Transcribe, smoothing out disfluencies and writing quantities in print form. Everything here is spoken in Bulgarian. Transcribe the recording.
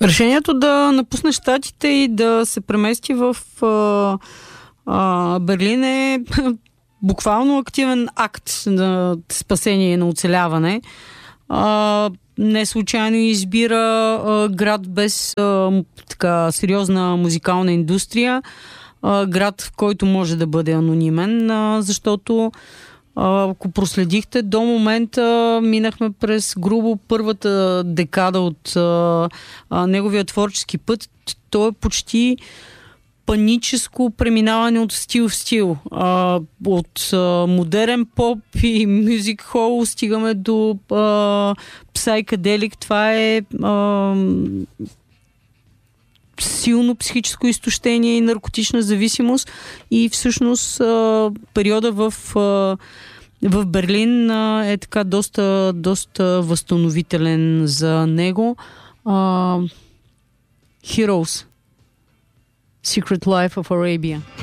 Решението да напусне щатите и да се премести в Берлин е буквално активен акт на спасение и на оцеляване. Не случайно избира град без така сериозна музикална индустрия, град, в който може да бъде анонимен, защото ако проследихте, до момента минахме през грубо първата декада от неговия творчески път. Той е почти паническо преминаване от стил в стил. От модерен поп и мюзик хол стигаме до псайкаделик. Това е силно психическо изтощение и наркотична зависимост, и всъщност периода в Берлин е така доста възстановителен за него. Heroes. Secret Life of Arabia.